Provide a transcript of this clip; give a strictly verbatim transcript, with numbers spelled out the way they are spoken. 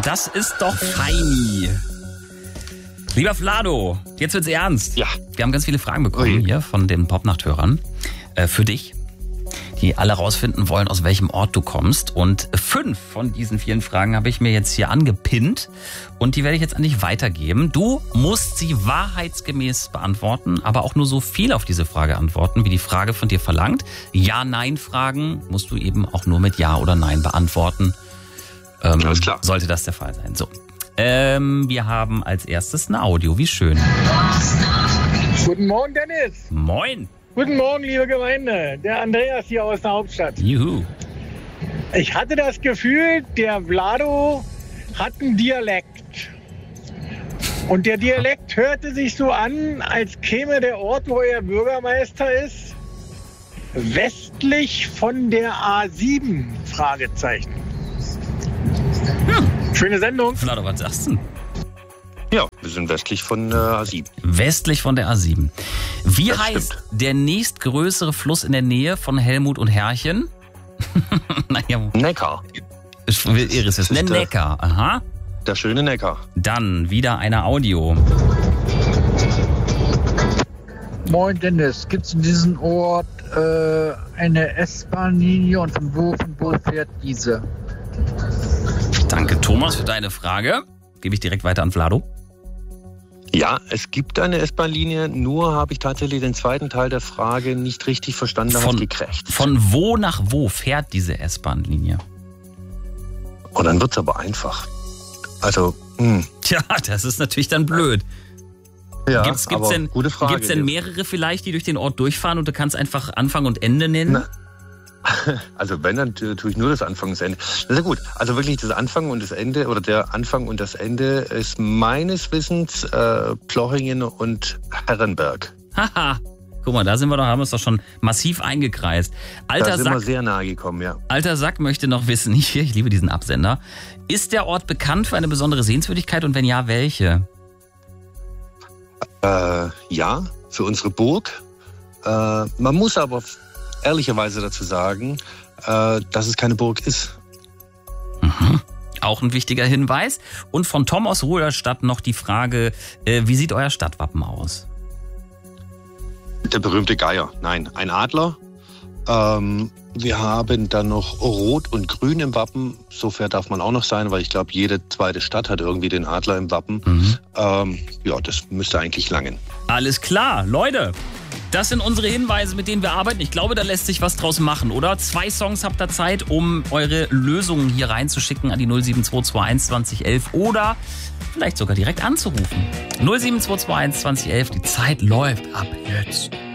das ist doch feini. Lieber Vlado, jetzt wird's ernst. Ja. Wir haben ganz viele Fragen bekommen hier von den Popnachthörern äh, für dich, die alle rausfinden wollen, aus welchem Ort du kommst. Und fünf von diesen vielen Fragen habe ich mir jetzt hier angepinnt und die werde ich jetzt an dich weitergeben. Du musst sie wahrheitsgemäß beantworten, aber auch nur so viel auf diese Frage antworten, wie die Frage von dir verlangt. Ja-Nein-Fragen musst du eben auch nur mit Ja oder Nein beantworten. Ähm, Alles klar. Sollte das der Fall sein. So. Ähm, wir haben als erstes ein Audio. Wie schön. Guten Morgen, Dennis. Moin. Guten Morgen, liebe Gemeinde. Der Andreas hier aus der Hauptstadt. Juhu. Ich hatte das Gefühl, der Vlado hat einen Dialekt. Und der Dialekt hörte sich so an, als käme der Ort, wo er Bürgermeister ist, westlich von der A sieben? Fragezeichen. Hm. Schöne Sendung. Vlado, was sagst du? Ja, wir sind westlich von äh, A sieben. Westlich von der A sieben. Wie Das heißt stimmt. der nächstgrößere Fluss in der Nähe von Helmut und Herrchen? naja, Neckar. ich will Iris wissen. Der ist der- Neckar. Aha. Der schöne Neckar. Dann wieder eine Audio. Moin Dennis, gibt es in diesem Ort äh, eine S-Bahn-Linie und von wo, von wo fährt diese? Danke, Thomas, für deine Frage. Gebe ich direkt weiter an Vlado. Ja, es gibt eine S-Bahn-Linie, nur habe ich tatsächlich den zweiten Teil der Frage nicht richtig verstanden, da habe Von, ich gekrächzt. von wo nach wo fährt diese S-Bahn-Linie? Und dann wird's aber einfach. Also, hm, Tja, das ist natürlich dann blöd. ja, Gibt's, gibt's, aber denn, gute Frage. gibt's denn mehrere vielleicht, die durch den Ort durchfahren und du kannst einfach Anfang und Ende nennen? Na, Also wenn, dann tue ich nur das Anfang und das Ende. Das ist ja gut. Also wirklich das Anfang und das Ende, oder der Anfang und das Ende ist meines Wissens äh, Plochingen und Herrenberg. Haha. Guck mal, da sind wir doch, haben wir es doch schon massiv eingekreist. Alter Da sind wir Sack, sehr nahe gekommen, ja. Alter Sack möchte noch wissen, hier, ich liebe diesen Absender. Ist der Ort bekannt für eine besondere Sehenswürdigkeit und wenn ja, welche? Äh, ja, für unsere Burg. Äh, man muss aber ehrlicherweise dazu sagen, äh, dass es keine Burg ist. Mhm. Auch ein wichtiger Hinweis. Und von Tom aus Ruderstadt noch die Frage, äh, wie sieht euer Stadtwappen aus? Der berühmte Geier. Nein, ein Adler. Ähm, wir haben dann noch Rot und Grün im Wappen. So fair darf man auch noch sein, weil ich glaube, jede zweite Stadt hat irgendwie den Adler im Wappen. Mhm. Ähm, ja, das müsste eigentlich langen. Alles klar, Leute. Das sind unsere Hinweise, mit denen wir arbeiten. Ich glaube, da lässt sich was draus machen, oder? Zwei Songs habt ihr Zeit, um eure Lösungen hier reinzuschicken an die null sieben zwei zwei eins zwanzig elf oder vielleicht sogar direkt anzurufen. null sieben zwei zwei eins zwanzig elf, die Zeit läuft ab jetzt.